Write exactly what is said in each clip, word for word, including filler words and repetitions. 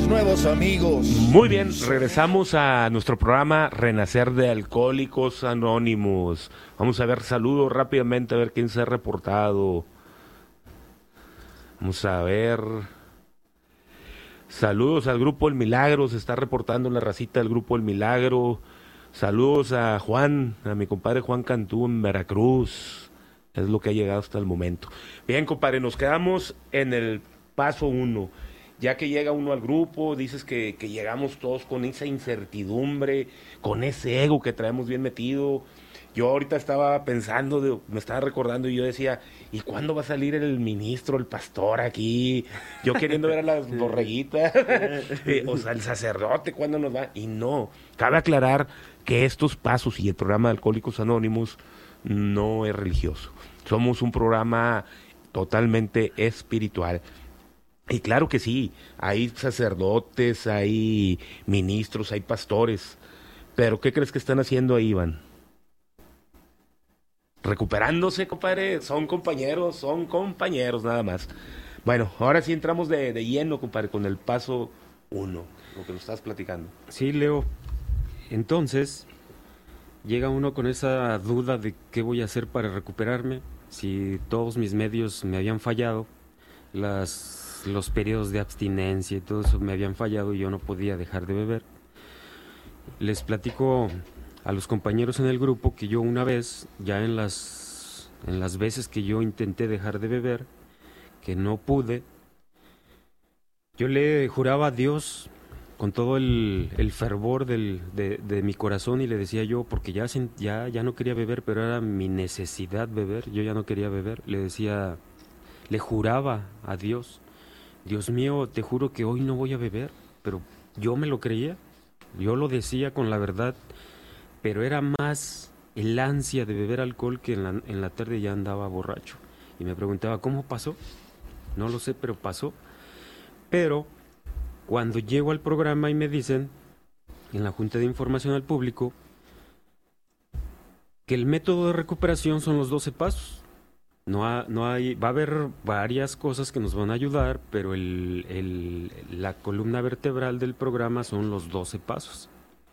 nuevos amigos. Muy bien, regresamos a nuestro programa Renacer de Alcohólicos Anónimos. Vamos a ver saludos rápidamente, a ver quién se ha reportado. Vamos a ver. Saludos al Grupo El Milagro, se está reportando la racita del Grupo El Milagro. Saludos a Juan, a mi compadre Juan Cantú en Veracruz. Es lo que ha llegado hasta el momento. Bien, compadre, nos quedamos en el paso uno. Ya que llega uno al grupo, dices que, que llegamos todos con esa incertidumbre, con ese ego que traemos bien metido. Yo ahorita estaba pensando, de, me estaba recordando y yo decía, ¿y cuándo va a salir el ministro, el pastor aquí? Yo queriendo ver a las borreguitas, o sea, el sacerdote, ¿cuándo nos va? Y no, cabe aclarar que estos pasos y el programa de Alcohólicos Anónimos no es religioso. Somos un programa totalmente espiritual. Y claro que sí, hay sacerdotes, hay ministros, hay pastores. Pero ¿qué crees que están haciendo ahí, Iván? Recuperándose, compadre. Son compañeros, son compañeros nada más. Bueno, ahora sí entramos de, de lleno, compadre, con el paso uno, lo que nos estás platicando. Sí, Leo. Entonces, llega uno con esa duda de qué voy a hacer para recuperarme. Si todos mis medios me habían fallado, las... los periodos de abstinencia y todo eso me habían fallado y yo no podía dejar de beber. Les platico a los compañeros en el grupo que yo una vez, ya en las, en las veces que yo intenté dejar de beber, que no pude, yo le juraba a Dios con todo el, el fervor del, de, de mi corazón y le decía yo, porque ya, ya, ya no quería beber, pero era mi necesidad beber, yo ya no quería beber, le decía, le juraba a Dios, Dios mío, te juro que hoy no voy a beber, pero yo me lo creía, yo lo decía con la verdad, pero era más el ansia de beber alcohol que en la, en la tarde ya andaba borracho. Y me preguntaba, ¿cómo pasó? No lo sé, pero pasó. Pero cuando llego al programa y me dicen, en la Junta de Información al Público, que el método de recuperación son los doce pasos. No, ha, no hay, va a haber varias cosas que nos van a ayudar, pero el, el, la columna vertebral del programa son los doce pasos.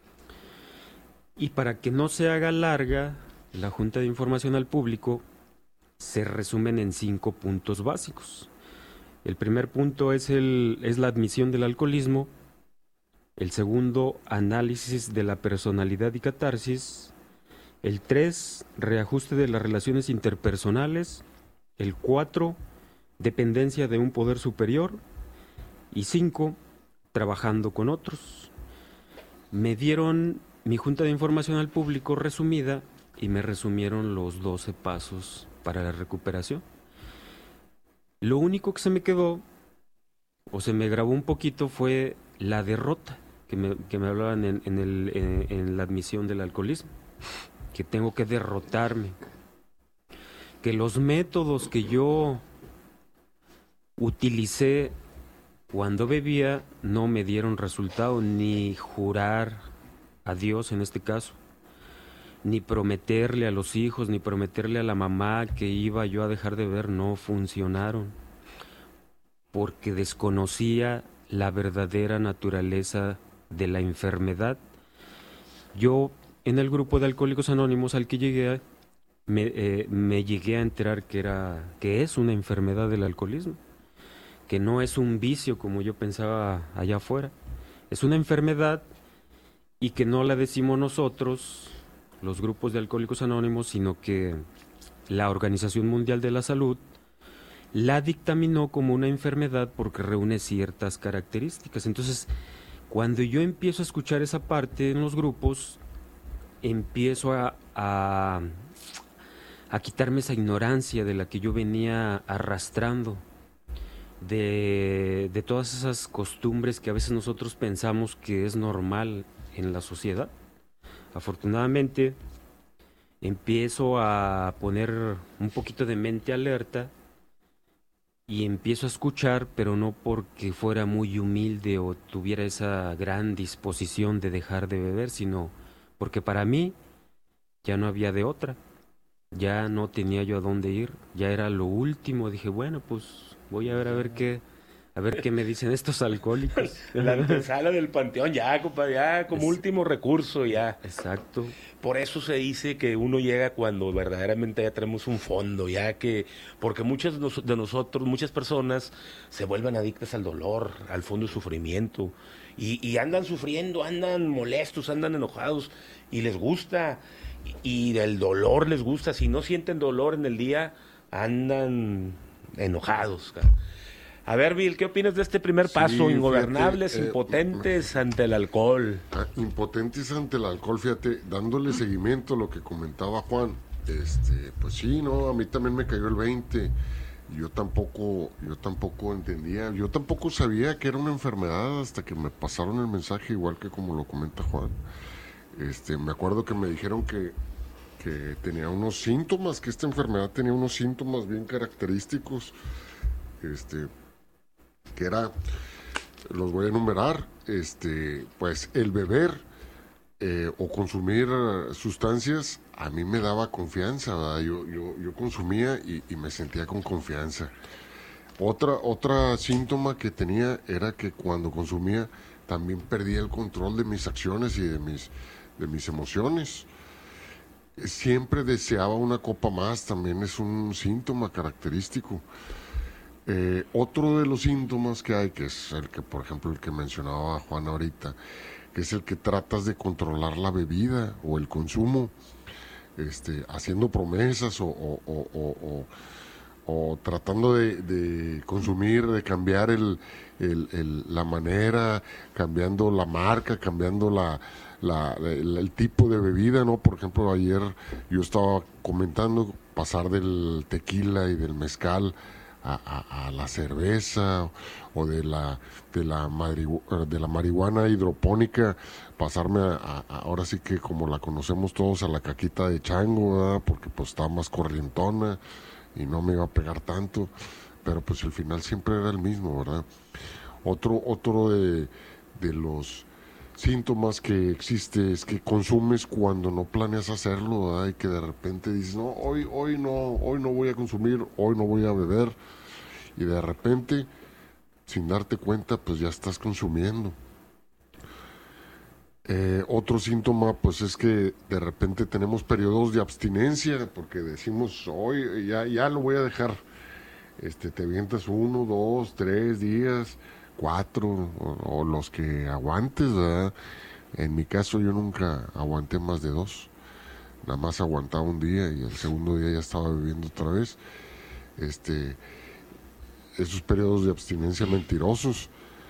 Y para que no se haga larga, la Junta de Información al Público se resumen en cinco puntos básicos. El primer punto es, el, es la admisión del alcoholismo. El segundo, análisis de la personalidad y catarsis. El tres, reajuste de las relaciones interpersonales. El cuatro, dependencia de un poder superior. Y cinco, trabajando con otros. Me dieron mi Junta de Información al Público resumida y me resumieron los doce pasos para la recuperación. Lo único que se me quedó, o se me grabó un poquito, fue la derrota, que me, que me hablaban en, en, el, en, en la admisión del alcoholismo. Que tengo que derrotarme, que los métodos que yo utilicé cuando bebía no me dieron resultado, ni jurar a Dios en este caso, ni prometerle a los hijos, ni prometerle a la mamá que iba yo a dejar de beber, no funcionaron, porque desconocía la verdadera naturaleza de la enfermedad. Yo en el grupo de Alcohólicos Anónimos al que llegué, me, eh, me llegué a enterar que, era, que es una enfermedad del alcoholismo, que no es un vicio como yo pensaba allá afuera. Es una enfermedad y que no la decimos nosotros, los grupos de Alcohólicos Anónimos, sino que la Organización Mundial de la Salud la dictaminó como una enfermedad porque reúne ciertas características. Entonces, cuando yo empiezo a escuchar esa parte en los grupos, empiezo a, a, a quitarme esa ignorancia de la que yo venía arrastrando, de, de todas esas costumbres que a veces nosotros pensamos que es normal en la sociedad. Afortunadamente, empiezo a poner un poquito de mente alerta y empiezo a escuchar, pero no porque fuera muy humilde o tuviera esa gran disposición de dejar de beber, sino porque para mí ya no había de otra, ya no tenía yo a dónde ir, ya era lo último. Dije, bueno, pues voy a ver a ver qué, A ver qué me dicen estos alcohólicos. La antesala del panteón, ya, compa, ya como es... último recurso, ya. Exacto. Por eso se dice que uno llega cuando verdaderamente ya tenemos un fondo, ya que, porque muchas de nosotros, muchas personas se vuelven adictas al dolor, al fondo de sufrimiento, y, y andan sufriendo, andan molestos, andan enojados, y les gusta, y, y del dolor les gusta. Si no sienten dolor en el día, andan enojados, cara. A ver, Bill, ¿qué opinas de este primer paso? Sí, Ingobernables, fíjate, impotentes eh, ante el alcohol. Impotentes ante el alcohol, fíjate, dándole seguimiento a lo que comentaba Juan. Este, pues sí, no, a mí también me cayó el veinte. Yo tampoco, yo tampoco entendía, yo tampoco sabía que era una enfermedad hasta que me pasaron el mensaje, igual que como lo comenta Juan. Este, me acuerdo que me dijeron que, que tenía unos síntomas, que esta enfermedad tenía unos síntomas bien característicos. Este, que era, los voy a enumerar, este, pues el beber eh, o consumir sustancias a mí me daba confianza, ¿verdad? Yo, yo, yo consumía y, y me sentía con confianza. Otra, otra síntoma que tenía era que cuando consumía también perdía el control de mis acciones y de mis, de mis emociones. Siempre deseaba una copa más, también es un síntoma característico. Eh, otro de los síntomas que hay, que es el que, por ejemplo, el que mencionaba Juan ahorita, que es el que tratas de controlar la bebida o el consumo, este, haciendo promesas o, o, o, o, o, o tratando de, de consumir, de cambiar el, el, el, la manera, cambiando la marca, cambiando la, la, el, el tipo de bebida, ¿no? Por ejemplo, ayer yo estaba comentando pasar del tequila y del mezcal A, a, a la cerveza o de la de la, marihu de la marihuana hidropónica, pasarme a, a, ahora sí que como la conocemos todos, a la caquita de chango, ¿verdad? Porque pues está más corrientona y no me iba a pegar tanto, pero pues el final siempre era el mismo, ¿verdad? Otro, otro de, de los síntomas que existe es que consumes cuando no planeas hacerlo, ¿verdad? Y que de repente dices, no, hoy, hoy no, hoy no voy a consumir, hoy no voy a beber, y de repente, sin darte cuenta, pues ya estás consumiendo. Eh, otro síntoma, pues es que de repente tenemos periodos de abstinencia, porque decimos, hoy ya, ya lo voy a dejar. Este, te avientas uno, dos, tres días, cuatro, o, o los que aguantes, ¿verdad? En mi caso yo nunca aguanté más de dos, nada más aguantaba un día y el segundo día ya estaba bebiendo otra vez. Este, esos periodos de abstinencia mentirosos,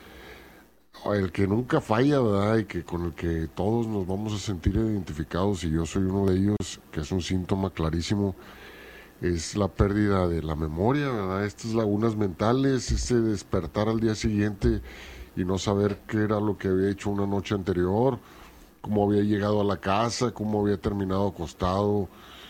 el que nunca falla, ¿verdad? Y que con el que todos nos vamos a sentir identificados, y yo soy uno de ellos, que es un síntoma clarísimo, es la pérdida de la memoria, ¿verdad? Estas lagunas mentales, este despertar al día siguiente y no saber qué era lo que había hecho una noche anterior, cómo había llegado a la casa, cómo había terminado acostado,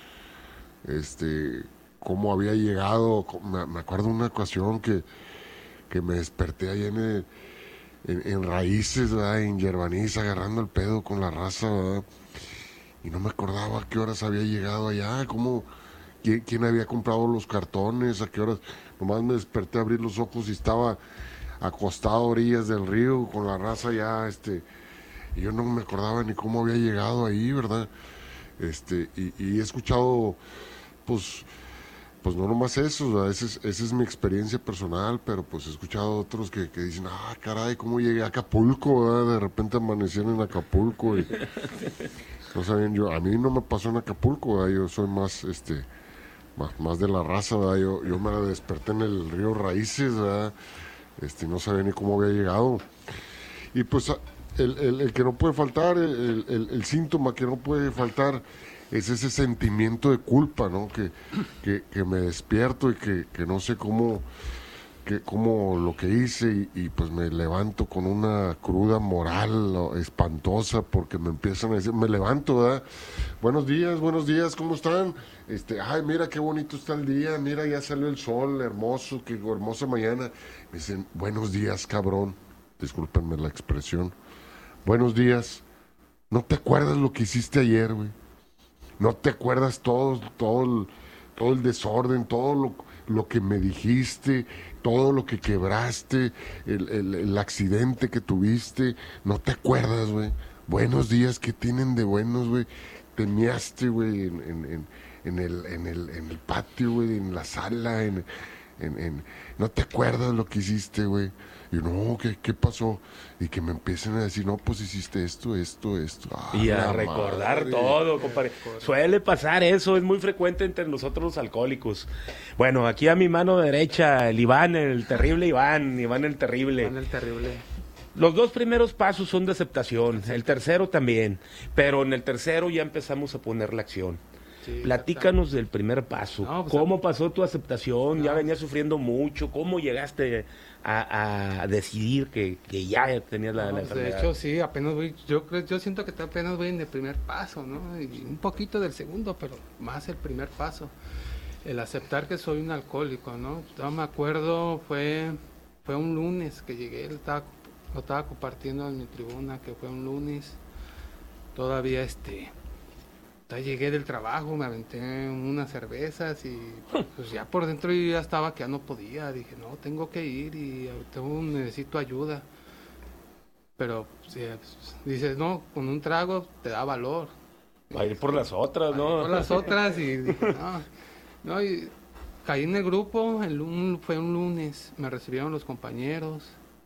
este, cómo había llegado. Me, me acuerdo una ocasión que, que me desperté allá en, el, en, en Raíces, ¿verdad? En Yerbaniz, agarrando el pedo con la raza, ¿verdad? Y no me acordaba a qué horas había llegado allá, cómo... ¿Quién había comprado los cartones? ¿A qué horas? Nomás me desperté a abrir los ojos y estaba acostado a orillas del río con la raza ya, este, y yo no me acordaba ni cómo había llegado ahí, ¿verdad? Este, y, y he escuchado, pues, pues no nomás eso, ¿verdad? Esa es, esa es mi experiencia personal, pero pues he escuchado otros que, que dicen, ah, caray, ¿cómo llegué a Acapulco, ¿verdad? De repente amanecieron en Acapulco y no sabían yo, a mí no me pasó en Acapulco, ¿verdad? Yo soy más, este... Más, más de la raza, ¿verdad? Yo, yo me desperté en el río Raíces, ¿verdad? Este, no sabía ni cómo había llegado. Y pues el, el, el que no puede faltar, el, el, el síntoma que no puede faltar es ese sentimiento de culpa, ¿no? Que, que, que me despierto y que, que no sé cómo, que, cómo lo que hice y, y pues me levanto con una cruda moral espantosa porque me empiezan a decir, me levanto, ¿verdad? Buenos días, buenos días, ¿cómo están? Este, ay, mira qué bonito está el día, mira, ya salió el sol, hermoso, qué hermosa mañana. Me dicen, buenos días, cabrón, discúlpenme la expresión, buenos días, ¿no te acuerdas lo que hiciste ayer, güey? ¿No te acuerdas todo, todo el, todo el desorden, todo lo, lo que me dijiste, todo lo que quebraste, el, el, el accidente que tuviste, no te acuerdas, güey. Buenos días, ¿qué tienen de buenos, güey? Te measte, güey, en, en, en, en, el, en, el, en el patio, güey, en la sala, en, en, en... ¿No te acuerdas lo que hiciste, güey? Y no, ¿qué, ¿qué pasó? Y que me empiecen a decir, no, pues hiciste esto, esto, esto. Ah, y a recordar madre. todo, compadre. Suele pasar eso, es muy frecuente entre nosotros los alcohólicos. Bueno, aquí a mi mano derecha, el Iván, el terrible Iván, Iván el terrible. Iván el terrible. Los dos primeros pasos son de aceptación, el tercero también, pero en el tercero ya empezamos a poner la acción. Sí, platícanos del primer paso. No, pues, ¿cómo pasó tu aceptación? No. ¿Ya venías sufriendo mucho? ¿Cómo llegaste a, a decidir que, que ya tenías la, no, la enfermedad? De hecho, sí, apenas voy, yo creo, yo siento que apenas voy en el primer paso, ¿no? Y un poquito del segundo, pero más el primer paso. El aceptar que soy un alcohólico, ¿no? Yo me acuerdo, fue, fue un lunes que llegué, lo estaba, lo estaba compartiendo en mi tribuna, que fue un lunes, todavía este... llegué del trabajo, me aventé unas cervezas y pues ya por dentro yo ya estaba que ya no podía, dije no, tengo que ir y tengo, necesito ayuda, pero pues, dices no, con un trago te da valor. Va a ir por las otras, ¿no? Por las otras y dije no, no y caí en el grupo, el, un, fue un lunes, me recibieron los compañeros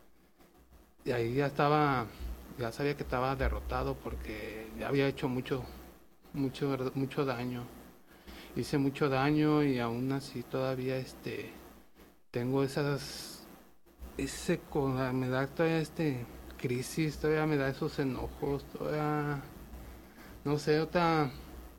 y ahí ya estaba, ya sabía que estaba derrotado porque ya había hecho mucho mucho mucho daño, hice mucho daño y aún así todavía este tengo esas ese me da todavía este crisis, todavía me da esos enojos, todavía no sé, otra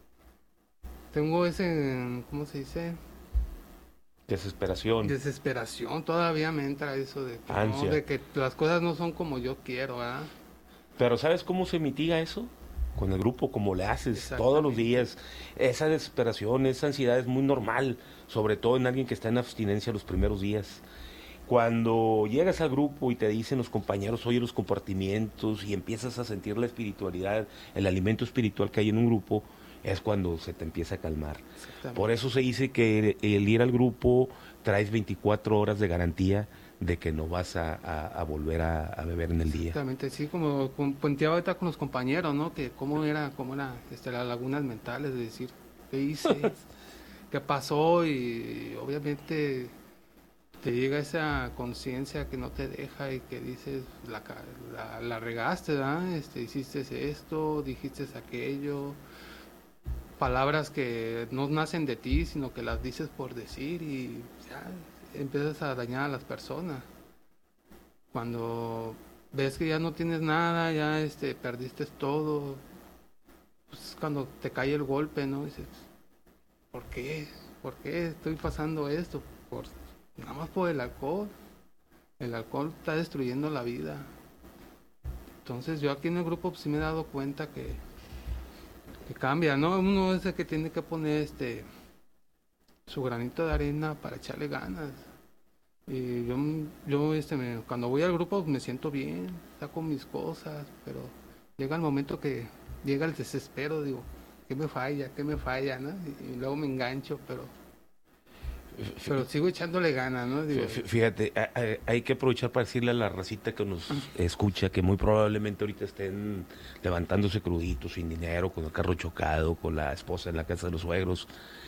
tengo ese, ¿cómo se dice? Desesperación. Desesperación, todavía me entra eso de que, no, de que las cosas no son como yo quiero, ¿verdad? Pero ¿sabes cómo se mitiga eso? Con el grupo, como le haces todos los días. Esa desesperación, esa ansiedad es muy normal, sobre todo en alguien que está en abstinencia los primeros días. Cuando llegas al grupo y te dicen los compañeros, oye los compartimientos y empiezas a sentir la espiritualidad, el alimento espiritual que hay en un grupo, es cuando se te empieza a calmar. Por eso se dice que el ir al grupo traes veinticuatro horas de garantía de que no vas a, a, a volver a, a beber en el día. Exactamente, sí, como puenteaba ahorita con los compañeros, ¿no? Que cómo era, cómo era este, las lagunas mentales, de decir, ¿qué hice? ¿Qué pasó? Y obviamente te llega esa conciencia que no te deja y que dices, la, la, la regaste, ¿verdad? Este, hiciste esto, dijiste aquello, palabras que no nacen de ti, sino que las dices por decir y ya empiezas a dañar a las personas. Cuando ves que ya no tienes nada, ya este perdiste todo, pues cuando te cae el golpe, ¿no? Dices, ¿por qué? ¿Por qué estoy pasando esto? Por, nada más por el alcohol. El alcohol está destruyendo la vida. Entonces yo aquí en el grupo pues, sí me he dado cuenta que, que cambia, ¿no? Uno es el que tiene que poner este su granito de arena para echarle ganas. Y yo, yo este, me, cuando voy al grupo me siento bien, saco mis cosas, pero llega el momento que llega el desespero, digo, ¿qué me falla? ¿Qué me falla? ¿No? Y, y luego me engancho, pero pero sigo echándole ganas, ¿no? Digo, fíjate, hay que aprovechar para decirle a la racita que nos escucha que muy probablemente ahorita estén levantándose cruditos, sin dinero, con el carro chocado, con la esposa en la casa de los suegros.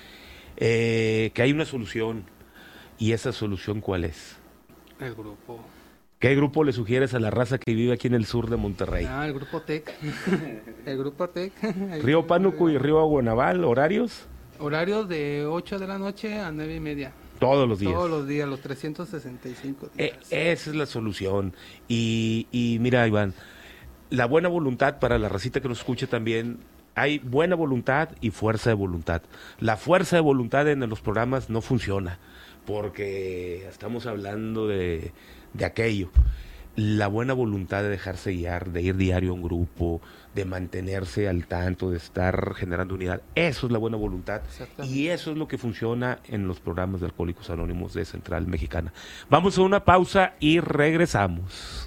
Eh, que hay una solución. ¿Y esa solución cuál es? El grupo. ¿Qué grupo le sugieres a la raza que vive aquí en el sur de Monterrey? Ah, el grupo T E C. El grupo T E C. Río Pánuco y Río Aguanaval, ¿horarios? Horarios de ocho de la noche a nueve y media. Todos los días. Todos los días, los trescientos sesenta y cinco días. Eh, esa es la solución. Y, y mira, Iván, la buena voluntad para la racita que nos escuche también. Hay buena voluntad y fuerza de voluntad. La fuerza de voluntad en los programas no funciona, porque estamos hablando de, de aquello. La buena voluntad de dejarse guiar, de ir diario a un grupo, de mantenerse al tanto, de estar generando unidad, eso es la buena voluntad. Y eso es lo que funciona en los programas de Alcohólicos Anónimos de Central Mexicana. Vamos a una pausa y regresamos.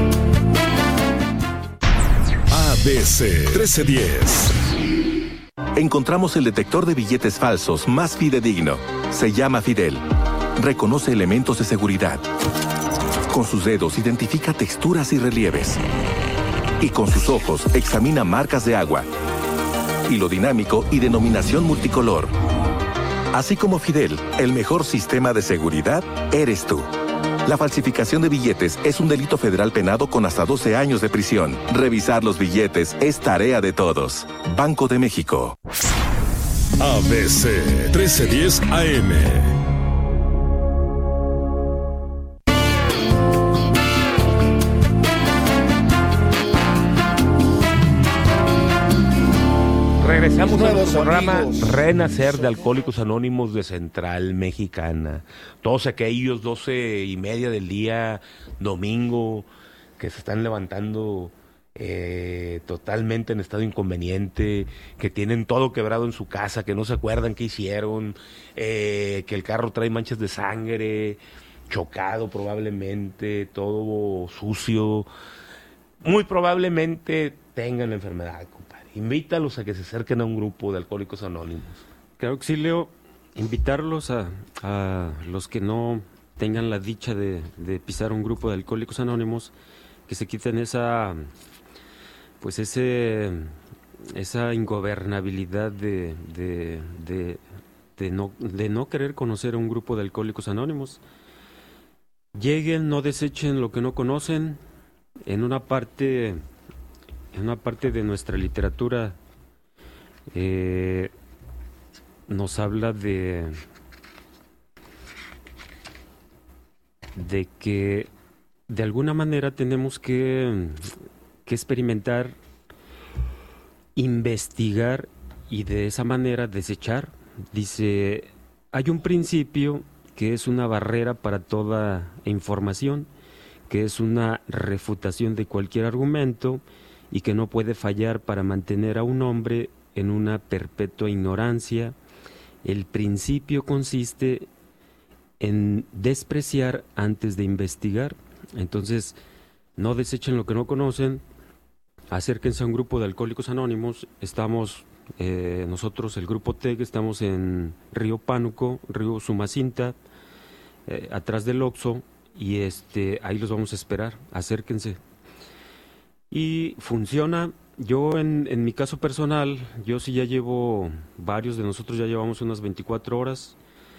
A B C trece diez. encontramos el detector de billetes falsos más fidedigno. Se llama Fidel. Reconoce elementos de seguridad. Con sus dedos identifica texturas y relieves. Y con sus ojos examina marcas de agua, hilo dinámico y denominación multicolor. Así como Fidel, el mejor sistema de seguridad eres tú. La falsificación de billetes es un delito federal penado con hasta doce años de prisión. Revisar los billetes es tarea de todos. Banco de México. A B C trece diez A M. Regresamos a nuestro programa Renacer de Alcohólicos Anónimos de Central Mexicana. Todos aquellos doce y media del día, domingo, que se están levantando eh, totalmente en estado inconveniente, que tienen todo quebrado en su casa, que no se acuerdan qué hicieron, eh, que el carro trae manchas de sangre, chocado probablemente, todo sucio. Muy probablemente tengan la enfermedad, compadre. Invítalos a que se acerquen a un grupo de Alcohólicos Anónimos. Claro que sí, Leo. Invitarlos a, a los que no tengan la dicha de, de pisar un grupo de Alcohólicos Anónimos, que se quiten esa, pues ese, esa ingobernabilidad de, de, de, de, no, de no querer conocer a un grupo de Alcohólicos Anónimos. Lleguen, no desechen lo que no conocen. En una parte... En una parte de nuestra literatura eh, nos habla de, de que de alguna manera tenemos que, que experimentar, investigar y de esa manera desechar. Dice, hay un principio que es una barrera para toda información, que es una refutación de cualquier argumento, y que no puede fallar para mantener a un hombre en una perpetua ignorancia. El principio consiste en despreciar antes de investigar. Entonces, no desechen lo que no conocen, acérquense a un grupo de Alcohólicos Anónimos. Estamos, eh, nosotros, el Grupo T E C, estamos en Río Pánuco, Río Sumacinta, eh, atrás del Oxxo, y este, ahí los vamos a esperar, acérquense. Y funciona. Yo en, en mi caso personal, yo sí ya llevo, varios de nosotros ya llevamos unas veinticuatro horas